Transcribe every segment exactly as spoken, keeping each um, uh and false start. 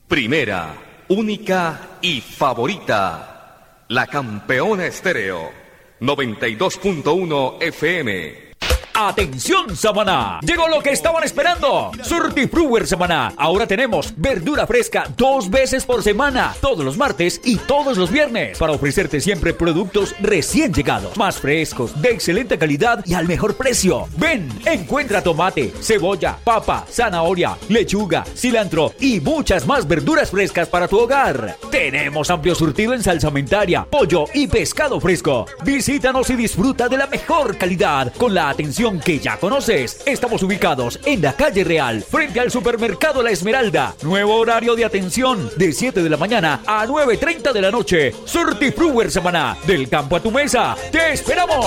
Primera, única y favorita. La Campeona Estéreo. noventa y dos punto uno F M. ¡Atención, Samaná! Llegó lo que estaban esperando. Surtifruwer Samaná. Ahora tenemos verdura fresca dos veces por semana, todos los martes y todos los viernes, para ofrecerte siempre productos recién llegados, más frescos, de excelente calidad y al mejor precio. Ven, encuentra tomate, cebolla, papa, zanahoria, lechuga, cilantro y muchas más verduras frescas para tu hogar. Tenemos amplio surtido en salsamentaria, pollo y pescado fresco. Visítanos y disfruta de la mejor calidad con la atención que ya conoces. Estamos ubicados en la calle Real, frente al supermercado La Esmeralda. Nuevo horario de atención de siete de la mañana a nueve y treinta de la noche. Surtifruwer Samaná, del campo a tu mesa. ¡Te esperamos!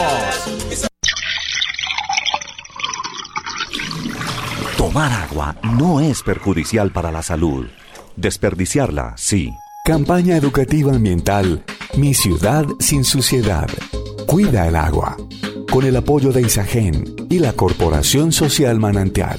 Tomar agua no es perjudicial para la salud. Desperdiciarla, sí. Campaña educativa ambiental Mi ciudad sin suciedad. Cuida el agua. Con el apoyo de Isagen y la Corporación Social Manantial.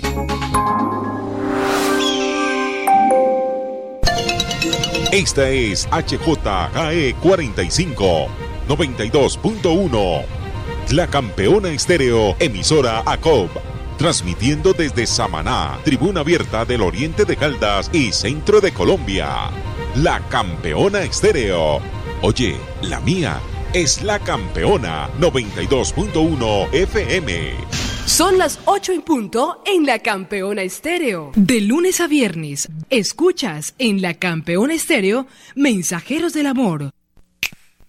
Esta es H J G E cuarenta y cinco, noventa y dos punto uno. La Campeona Estéreo, emisora A C O B. Transmitiendo desde Samaná, tribuna abierta del oriente de Caldas y centro de Colombia. La Campeona Estéreo. Oye, la mía es La Campeona noventa y dos punto uno F M. Son las ocho en punto en La Campeona Estéreo. De lunes a viernes, escuchas en La Campeona Estéreo Mensajeros del Amor.